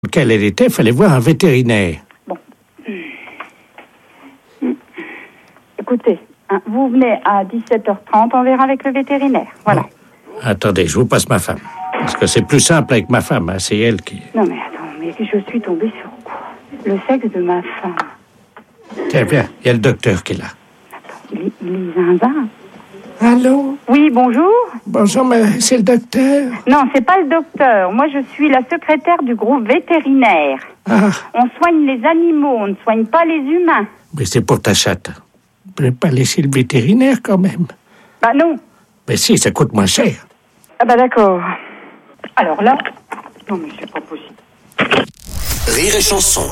Lequel elle était, fallait voir un vétérinaire. Bon. Écoutez, vous venez à 17h30, on verra avec le vétérinaire. Voilà. Bon. Attendez, je vous passe ma femme. Parce que c'est plus simple avec ma femme, hein, c'est elle qui... Non mais attends, mais je suis tombée sur quoi? Le sexe de ma femme. Tiens, bien, il y a le docteur qui est là. Attends, il est zinzin. Allô? Oui, bonjour. Bonjour, mais c'est le docteur. Non, c'est pas le docteur. Moi, je suis la secrétaire du groupe vétérinaire. Ah, On soigne les animaux, on ne soigne pas les humains. mais c'est pour ta chatte. Vous pouvez pas laisser le vétérinaire quand même. Bah non. Mais si, ça coûte moins cher. Ah bah d'accord. Alors là... Non mais c'est pas possible. Rire et chanson.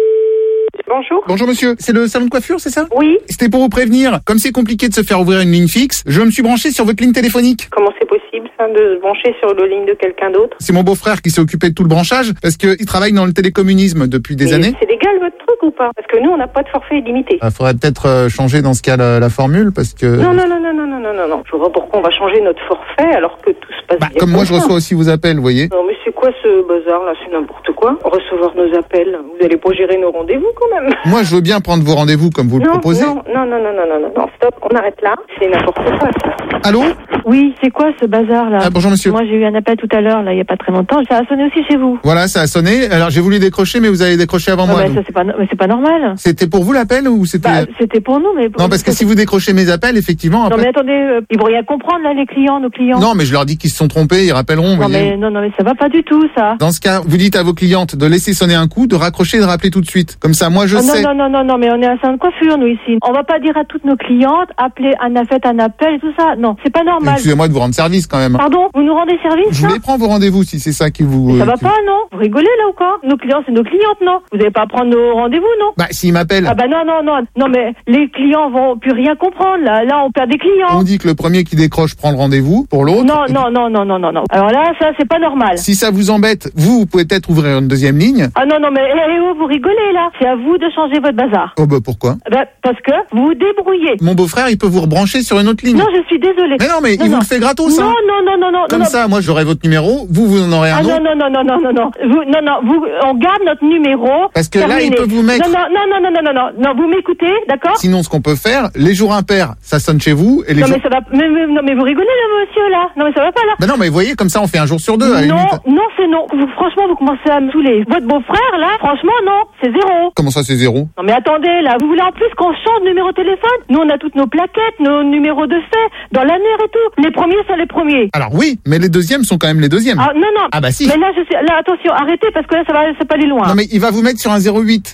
Bonjour. Bonjour monsieur, c'est le salon de coiffure, c'est ça? Oui. C'était pour vous prévenir, comme c'est compliqué de se faire ouvrir une ligne fixe, je me suis branché sur votre ligne téléphonique. Comment c'est possible, ça, de se brancher sur la ligne de quelqu'un d'autre? C'est mon beau-frère qui s'est occupé de tout le branchage, parce qu'il travaille dans le télécommunisme depuis des années. C'est légal votre truc ou pas? Parce que nous, on n'a pas de forfait illimité. Il faudrait peut-être changer dans ce cas la formule, parce que... Non. Je vois pas pourquoi on va changer notre forfait alors que tout se passe bien. Comme moi je reçois aussi vos appels, vous voyez. Non mais c'est quoi ce bazar là? C'est n'importe quoi. Recevoir nos appels. Vous allez pas gérer nos rendez-vous quand même. Moi je veux bien prendre vos rendez-vous comme vous le proposez. Non, stop, on arrête là. C'est n'importe quoi ça. Allô? Oui, c'est quoi ce bazar là? Ah, bonjour monsieur. Moi j'ai eu un appel tout à l'heure, là, il y a pas très longtemps. Ça a sonné aussi chez vous. Voilà, ça a sonné. Alors j'ai voulu décrocher, mais vous avez décroché avant moi. Mais ça c'est pas normal. C'était pour vous l'appel ou c'était... C'était pour nous, mais... Non, parce que si vous décrochez mes appels, effectivement... Après... Non mais attendez, ils vont rien comprendre là, nos clients. Non, mais je leur dis qu'ils se sont trompés, ils rappelleront. Non mais ça va pas du tout ça. Dans ce cas, vous dites à vos clientes de laisser sonner un coup, de raccrocher et de rappeler tout de suite. Comme ça, moi je sais. Non, mais on est à un salon de coiffure nous ici. On va pas dire à toutes nos clientes, appelez faites un appel et tout ça. Non, c'est pas normal. Excusez-moi de vous rendre service quand même. Pardon, vous nous rendez service? Je vous les prends vos rendez-vous si c'est ça qui vous... Ça va pas, non? Vous rigolez là ou quoi? Nos clients, c'est nos clientes, non? Vous allez pas prendre nos rendez-vous, non? Bah, s'ils m'appellent... Ah bah non, mais les clients vont plus rien comprendre, là on perd des clients. On dit que le premier qui décroche prend le rendez-vous pour l'autre. Non. Alors là, ça, c'est pas normal. Si ça vous embête, vous pouvez peut-être ouvrir une deuxième ligne. Ah non, mais vous rigolez là. C'est à vous de changer votre bazar. Oh bah pourquoi? Parce que vous vous débrouillez. Mon beau-frère, il peut vous rebrancher sur une autre ligne. Non, je suis désolée. Mais non, il vous le fait gratos, ça. Non. Comme ça, moi, j'aurai votre numéro, vous en aurez un autre. Non. On garde notre numéro. Parce que terminé. là, il peut vous mettre... Non, vous m'écoutez, d'accord? Sinon, ce qu'on peut faire, les jours impairs, ça sonne chez vous, et les jours... Mais ça va... mais vous rigolez là, monsieur, là. Non, mais ça va pas, là. Non, mais vous voyez, comme ça, on fait un jour sur deux, à la limite. Non, c'est non. Franchement, vous commencez à me saouler. Votre beau-frère, là, franchement, non. C'est 0. Comment ça, c'est 0? Non, mais attendez, là. Vous voulez en plus qu'on change de numéro de téléphone? Nous, on a toutes nos plaquettes, nos numéros de fait, dans l'annuaire et tout. Les premiers sont les premiers. Alors oui, mais les deuxièmes sont quand même les deuxièmes. Ah, non. Ah bah si. Mais là, attention, arrêtez, parce que là, ça va aller loin. Non, mais il va vous mettre sur un 08.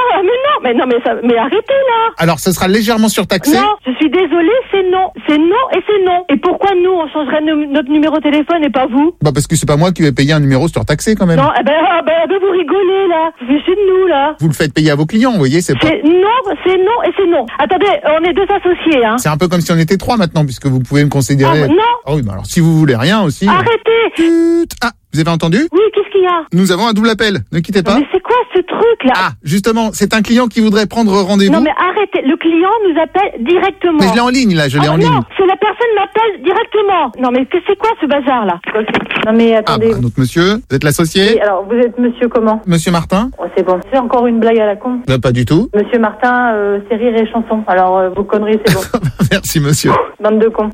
Mais arrêtez, là. Alors, ça sera légèrement surtaxé. Non, je suis désolée, c'est non. C'est non et c'est non. Et pourquoi nous, on changerait notre numéro de téléphone et pas vous? Bah, parce que c'est pas moi qui vais payer un numéro surtaxé, quand même. Non, vous rigolez, là. Vous fichez de nous, là. Vous le faites payer à vos clients, vous voyez, c'est pas... C'est non et c'est non. Attendez, on est 2 associés, hein. C'est un peu comme si on était 3 maintenant, puisque vous pouvez me considérer... Non. Ah oui, bah alors, si vous voulez rien aussi... Arrêtez. Ah, vous avez entendu? Oui, qu'est-ce qu'il y a? Nous avons un double appel, ne quittez pas. Mais c'est quoi ce truc, là? Ah, justement, c'est un client qui voudrait prendre rendez-vous. Non, mais arrêtez, le client nous appelle directement. Mais je l'ai en ligne, là, je l'ai en ligne. Non, c'est la personne m'appelle directement. Non, mais c'est quoi ce bazar, là? Non, mais attendez. Ah, notre monsieur, vous êtes l'associé? Oui, alors, vous êtes monsieur comment? Monsieur Martin? Oh, c'est bon, c'est encore une blague à la con. Pas du tout. Monsieur Martin, c'est rire et chanson. Alors, vos conneries, c'est bon. Merci, monsieur. Bande de cons.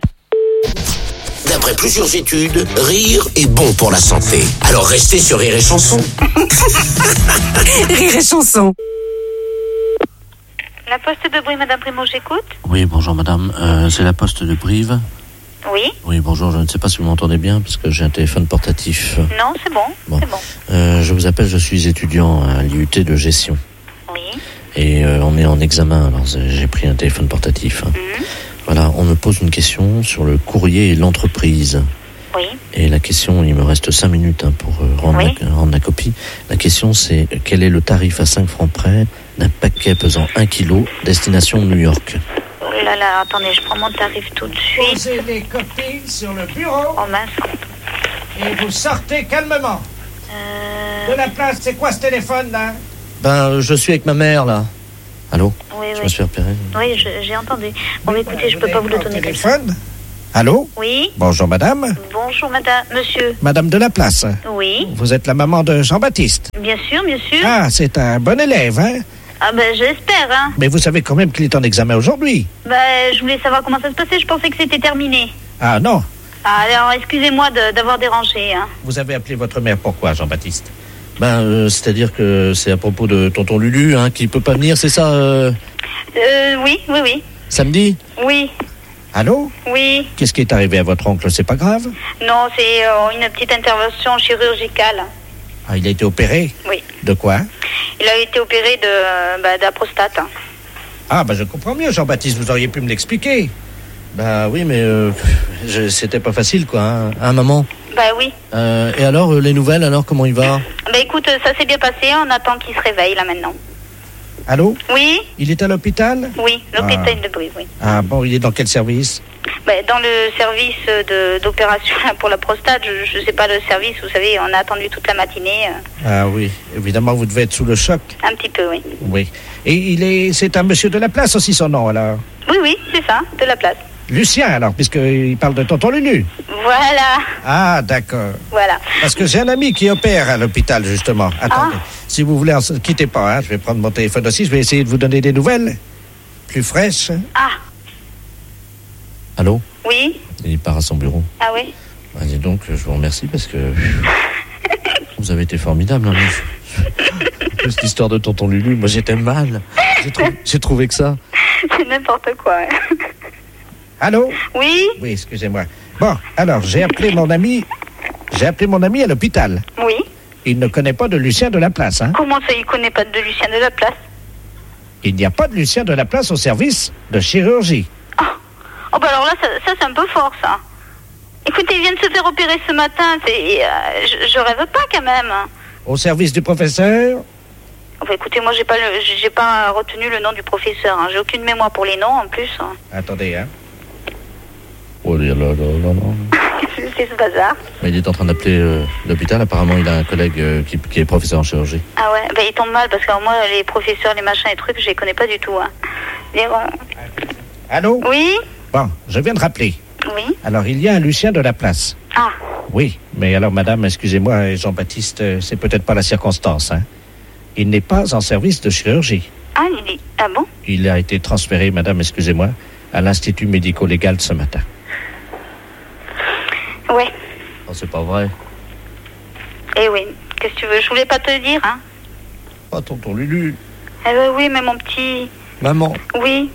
D'après plusieurs études, rire est bon pour la santé. Alors restez sur Rire et Chanson. Rire et Chanson. La poste de Brive, Madame Primo, j'écoute. Oui, bonjour madame. C'est la poste de Brive. Oui. Oui, bonjour, je ne sais pas si vous m'entendez bien parce que j'ai un téléphone portatif. Non, c'est bon. C'est bon. Je vous appelle, je suis étudiant à l'IUT de gestion. Oui. Et on est en examen, alors j'ai pris un téléphone portatif. Voilà, on me pose une question sur le courrier et l'entreprise. Oui. Et la question, il me reste 5 minutes pour rendre la copie. La question, c'est quel est le tarif à 5 francs près d'un paquet pesant 1 kg, destination New York? Oh là là, attendez, je prends mon tarif tout de suite. Posez les copies sur le bureau Oh mince. et vous sortez calmement. De la place, c'est quoi ce téléphone, là? Je suis avec ma mère, là. Allô? Oui. Je me suis repéré. Oui, j'ai entendu. Bon, écoutez, je peux pas vous le donner comme ça. téléphone? Allô? Oui. Bonjour, madame. Bonjour, madame, monsieur. Madame de la Place. Oui. Vous êtes la maman de Jean-Baptiste. Bien sûr, bien sûr. Ah, c'est un bon élève, hein? Ah ben, j'espère, hein. Mais vous savez quand même qu'il est en examen aujourd'hui. Ben, je voulais savoir comment ça se passait. Je pensais que c'était terminé. Ah, non. Ah, alors, excusez-moi d'avoir dérangé, hein. Vous avez appelé votre mère pourquoi, Jean-Baptiste? C'est-à-dire que c'est à propos de tonton Lulu, hein, qui peut pas venir, c'est ça Oui. Samedi? Oui. Allô? Oui. Qu'est-ce qui est arrivé à votre oncle? C'est pas grave? Non, c'est une petite intervention chirurgicale. Ah, il a été opéré? Oui. De quoi? Il a été opéré de la prostate. Ah, je comprends mieux, Jean-Baptiste, vous auriez pu me l'expliquer. Bah oui, mais c'était pas facile, quoi, hein, maman? Bah oui. Et alors, les nouvelles, alors, comment il va? Bah écoute, ça s'est bien passé, on attend qu'il se réveille, là, maintenant. Allô? Oui? Il est à l'hôpital? Oui, l'hôpital de Brie, oui. Ah bon, il est dans quel service? Dans le service d'opération pour la prostate, je sais pas le service, vous savez, on a attendu toute la matinée. Ah oui, évidemment, vous devez être sous le choc. Un petit peu, oui. Oui. Et c'est un monsieur de la Place aussi, son nom, alors? Oui, c'est ça, de la Place. Lucien, alors, puisqu'il parle de tonton Lulu. Voilà. Ah, d'accord. Voilà. Parce que j'ai un ami qui opère à l'hôpital, justement. Attendez, si vous voulez, quittez pas, hein, je vais prendre mon téléphone aussi, je vais essayer de vous donner des nouvelles plus fraîches. Ah. Allô? Oui? Il part à son bureau. Ah oui? Ah, dis donc, je vous remercie parce que vous avez été formidable. Hein, cette histoire de tonton Lulu, moi j'étais mal. J'ai trouvé que ça. C'est n'importe quoi. Allô? Oui? Oui, excusez-moi. Bon, alors, j'ai appelé mon ami à l'hôpital. Oui? Il ne connaît pas de Lucien de la Place, hein? Comment ça, il connaît pas de Lucien de la Place? Il n'y a pas de Lucien de la Place au service de chirurgie. Oh bah alors là, ça c'est un peu fort, ça. Écoutez, il vient de se faire opérer ce matin, je rêve pas quand même. Au service du professeur? Enfin, écoutez, moi j'ai pas retenu le nom du professeur, hein. J'ai aucune mémoire pour les noms en plus. Hein. Attendez, hein. Oh là là là là. C'est ce bazar. Mais il est en train d'appeler l'hôpital, apparemment il a un collègue qui est professeur en chirurgie. Ah ouais, bah il tombe mal parce que moi les professeurs, les machins, les trucs, je les connais pas du tout, hein. Mais bon. Allô? Oui? Bon, je viens de rappeler. Oui? Alors, il y a un Lucien de la Place. Ah. Oui, mais alors, madame, excusez-moi, Jean-Baptiste, c'est peut-être pas la circonstance, hein. Il n'est pas en service de chirurgie. Ah, ah bon? Il a été transféré, madame, excusez-moi, à l'Institut médico-légal ce matin. Ouais. Oh, c'est pas vrai. Eh oui, qu'est-ce que tu veux? Je voulais pas te le dire, hein. Oh, tonton Lulu. Eh ben oui, mais mon petit... Maman. Oui.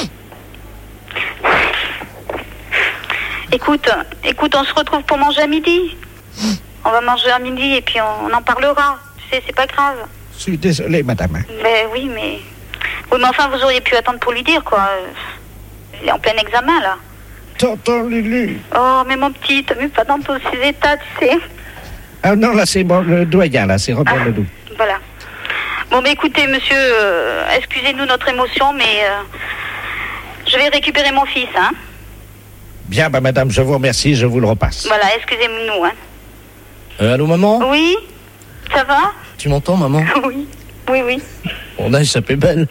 Écoute, on se retrouve pour manger à midi. On va manger à midi et puis on en parlera. Tu sais, c'est pas grave. Je suis désolé, madame. Ben oui, mais enfin, vous auriez pu attendre pour lui dire, quoi. Il est en plein examen, là. Tonton Lulu. Oh, mais mon petit, t'as vu pas dans tous ces états, tu sais. Ah non, là, c'est bon, le doyen, là, c'est Robert Ledoux. Voilà. Bon, mais écoutez, monsieur, excusez-nous notre émotion, mais je vais récupérer mon fils, hein. Bien, madame, je vous remercie, je vous le repasse. Voilà, excusez-nous, hein. Allô, maman? Oui? Ça va? Tu m'entends, maman? Oui. On a échappé belle.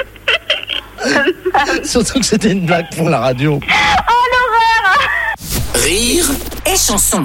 Surtout que c'était une blague pour la radio. Oh, l'horreur! Rire et chanson.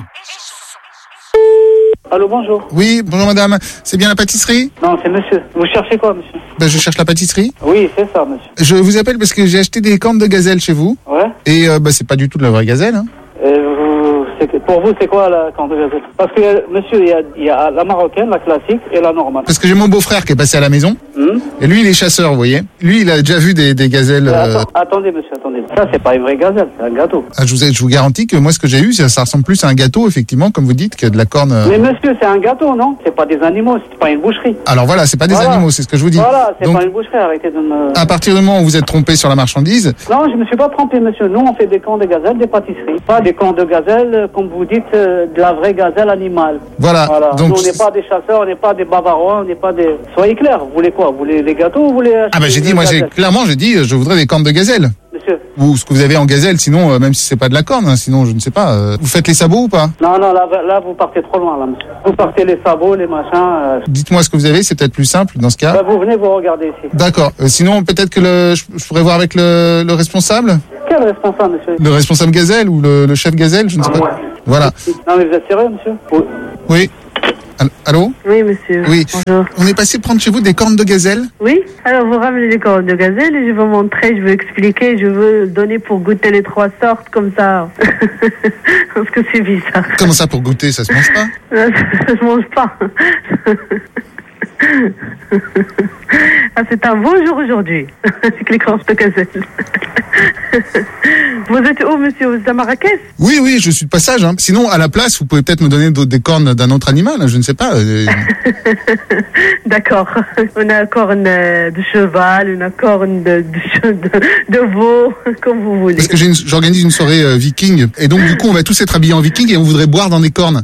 Allô, bonjour. Oui, bonjour madame. C'est bien la pâtisserie? Non, c'est monsieur. Vous cherchez quoi, monsieur? Je cherche la pâtisserie. Oui, c'est ça, monsieur. Je vous appelle parce que j'ai acheté des cornes de gazelle chez vous. Ouais. Et c'est pas du tout de la vraie gazelle, hein. Pour vous, c'est quoi la corne de gazelle? Parce que, monsieur, il y a la marocaine, la classique et la normale. Parce que j'ai mon beau-frère qui est passé à la maison. Et lui, il est chasseur, vous voyez. Lui, il a déjà vu des gazelles. Attendez, monsieur, attendez. Ça, c'est pas une vraie gazelle, c'est un gâteau. Je vous garantis que moi, ce que j'ai eu, ça ressemble plus à un gâteau, effectivement, comme vous dites, que de la corne. Mais monsieur, c'est un gâteau, non? C'est pas des animaux, c'est pas une boucherie. Alors voilà, c'est pas des animaux, c'est ce que je vous dis. Voilà, c'est Donc, pas une boucherie, arrêtez de me... À partir du moment où vous êtes trompé sur la marchandise. Non, je me suis pas trompé, monsieur. Nous, on fait des cornes de gazelle, des pâtisseries. Pas des cornes de gazelle, comme vous dites, de la vraie gazelle animale. Voilà. Donc, nous, on n'est pas des chasseurs, on n'est pas des bavarois, on n'est pas des... Soyez clair, vous voulez quoi? Vous voulez les gâteaux ou vous voulez... Ah j'ai dit, j'ai dit, je voudrais des cornes de gazelle. Monsieur. Ou ce que vous avez en gazelle, sinon, même si c'est pas de la corne, hein, sinon, je ne sais pas. Vous faites les sabots ou pas? Non, là, vous partez trop loin, là, monsieur. Vous partez les sabots, les machins... Dites-moi ce que vous avez, c'est peut-être plus simple dans ce cas. Vous venez vous regarder ici. D'accord. Sinon, peut-être que je pourrais voir avec le responsable? Quel responsable, monsieur? Le responsable Gazelle ou le chef Gazelle, je ne sais pas. Voilà. Non, mais vous êtes sérieux, monsieur? Oui. Allô? Oui, monsieur. Oui. Bonjour. On est passé prendre chez vous des cornes de gazelle? Oui. Alors, vous ramenez les cornes de gazelle et je vais vous montrer, je vais expliquer, je veux donner pour goûter les 3 sortes comme ça. Parce que c'est bizarre. Comment ça pour goûter? Ça se mange pas? Ça se mange pas. Ah, c'est un beau jour aujourd'hui, avec les cornes de gazelle. Vous êtes où, monsieur? Vous êtes à Marrakech? Oui, je suis de passage. Hein. Sinon, à la place, vous pouvez peut-être me donner des cornes d'un autre animal, hein, je ne sais pas. D'accord. On a une corne de cheval, une corne de veau, comme vous voulez. Parce que j'organise une soirée viking, et donc du coup, on va tous être habillés en viking et on voudrait boire dans des cornes.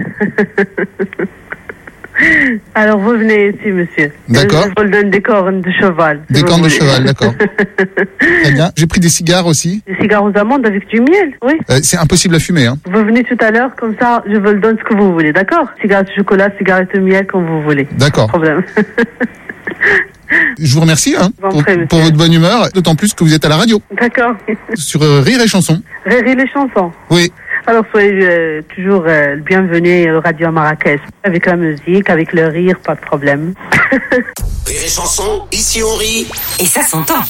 Alors, vous venez ici, monsieur. D'accord. Je vous donne des cornes de cheval. Des cornes de cheval, d'accord. Très bien. J'ai pris des cigares aussi. Des cigares aux amandes avec du miel, oui. C'est impossible à fumer, hein. Vous venez tout à l'heure, comme ça, je vous le donne ce que vous voulez, d'accord? Cigarettes de chocolat, cigarettes de miel, comme vous voulez. D'accord. Pas de problème. Je vous remercie, hein, pour votre bonne humeur, d'autant plus que vous êtes à la radio. D'accord. Sur Rire et Chanson. Rire et les chansons. Oui. Alors, soyez toujours le bienvenu à la radio à Marrakech. Avec la musique, avec le rire, pas de problème. Rire et Chanson, ici on rit. Et ça s'entend.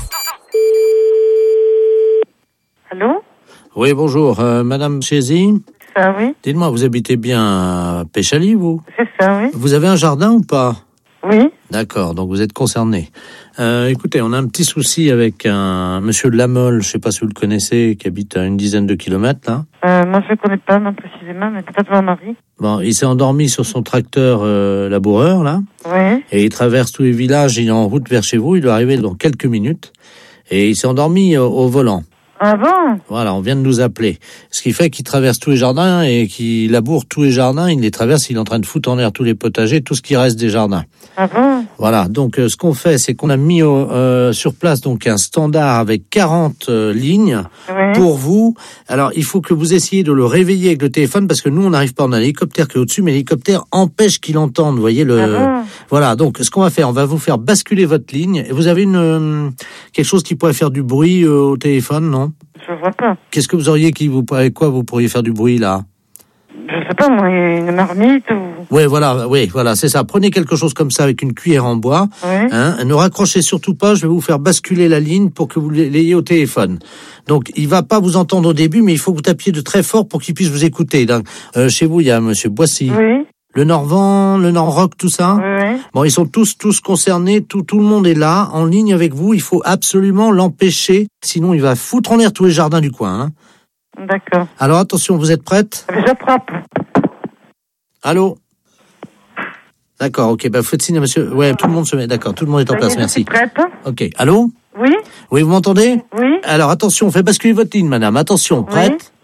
Allô? Oui, bonjour. Madame Chézy? Ça, oui. Dites-moi, vous habitez bien à Péchali, vous? C'est ça, oui. Vous avez un jardin ou pas? Oui. D'accord, donc vous êtes concerné. Écoutez, on a un petit souci avec un monsieur de La Mole, je sais pas si vous le connaissez, qui habite à une dizaine de kilomètres, là. Moi, je ne connais pas, non, précisément, mais peut-être mon mari. Bon, il s'est endormi sur son tracteur laboureur, là. Oui. Et il traverse tous les villages, il est en route vers chez vous, il doit arriver dans quelques minutes. Et il s'est endormi au volant. Ah bon? Voilà, on vient de nous appeler. Ce qui fait qu'il traverse tous les jardins et qu'il laboure tous les jardins, il les traverse, il est en train de foutre en l'air tous les potagers, tout ce qui reste des jardins. Ah bon? Voilà, donc ce qu'on fait, c'est qu'on a mis sur place donc un standard avec 40 lignes pour vous. Alors, il faut que vous essayiez de le réveiller avec le téléphone parce que nous, on n'arrive pas, on a l'hélicoptère qui est au-dessus, mais l'hélicoptère empêche qu'il entende, vous voyez le... Ah bon? Voilà, donc ce qu'on va faire, on va vous faire basculer votre ligne. Et vous avez quelque chose qui pourrait faire du bruit au téléphone, non? Je vois pas. Qu'est-ce que vous auriez avec quoi vous pourriez faire du bruit là? Je sais pas, moi, une marmite ou... Oui, voilà, c'est ça. Prenez quelque chose comme ça avec une cuillère en bois. Oui. Hein, ne raccrochez surtout pas, je vais vous faire basculer la ligne pour que vous l'ayez au téléphone. Donc, il va pas vous entendre au début, mais il faut que vous tapiez de très fort pour qu'il puisse vous écouter. Donc, chez vous, il y a monsieur Boissy. Oui. Le Norvent, le Nord-Rock, tout ça. Oui. Bon, ils sont tous concernés, tout le monde est là, en ligne avec vous. Il faut absolument l'empêcher, sinon il va foutre en l'air tous les jardins du coin. Hein. D'accord. Alors attention, vous êtes prête? J'attrape. Allô? D'accord, ok, faites signe à monsieur. Ouais, tout le monde se met, d'accord, tout le monde est en place, merci. Je suis prête. Ok, allô? Oui. Oui, vous m'entendez? Oui. Alors attention, on fait basculer votre ligne, madame. Attention, prête? Oui.